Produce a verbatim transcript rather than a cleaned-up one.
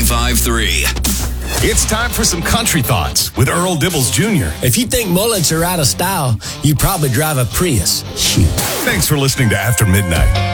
ninety-five point three. It's time for some country thoughts with Earl Dibbles Junior If you think mullets are out of style, you probably drive a Prius. Shoot. Thanks for listening to After Midnight.